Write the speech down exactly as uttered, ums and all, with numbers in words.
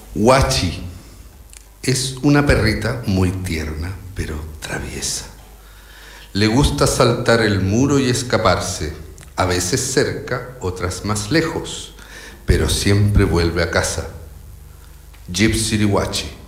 Wachi es una perrita muy tierna, pero traviesa. Le gusta saltar el muro y escaparse, a veces cerca, otras más lejos, pero siempre vuelve a casa. Gypsy Wachi.